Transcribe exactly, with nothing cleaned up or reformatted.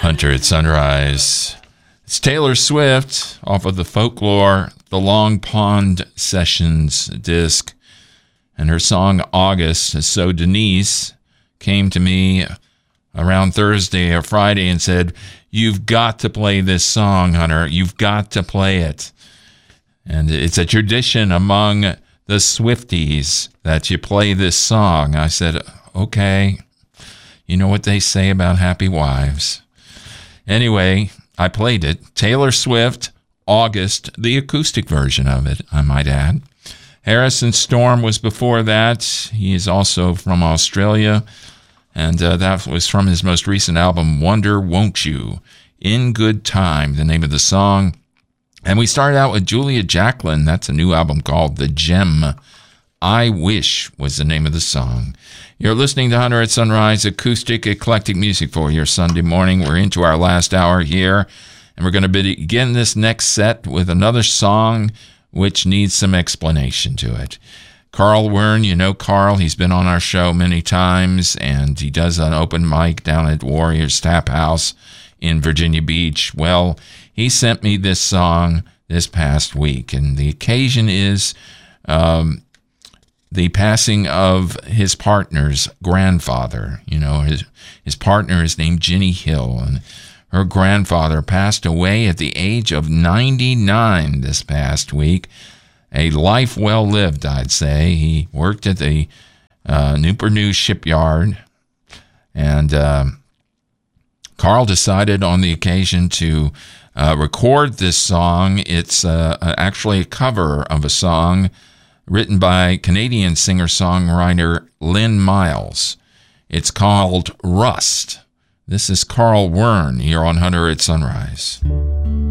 Hunter at Sunrise. It's Taylor Swift off of the Folklore, the Long Pond Sessions disc, and her song August. So Denise came to me around Thursday or Friday and said, "You've got to play this song, Hunter. You've got to play it." And it's a tradition among the Swifties that you play this song. I said, okay. You know what they say about happy wives. Anyway, I played it. Taylor Swift, August, the acoustic version of it, I might add. Harrison Storm was before that. He is also from Australia, and uh, that was from his most recent album, Wonder Won't You? In Good Time, the name of the song. And we started out with Julia Jacklin. That's a new album called The Gem. I Wish was the name of the song. You're listening to Hunter at Sunrise, acoustic, eclectic music for your Sunday morning. We're into our last hour here, and we're going to begin this next set with another song which needs some explanation to it. Carl Wern, you know Carl. He's been on our show many times, and he does an open mic down at Warriors Tap House in Virginia Beach. Well, he sent me this song this past week, and the occasion is um, the passing of his partner's grandfather. You know, his his partner is named Ginny Hill, and her grandfather passed away at the age of ninety-nine this past week. A life well lived, I'd say. He worked at the uh, Newport News shipyard, and uh, Carl decided on the occasion to uh, record this song. It's uh, actually a cover of a song written by Canadian singer-songwriter Lynn Miles. It's called Rust. This is Carl Wern here on Hunter at Sunrise.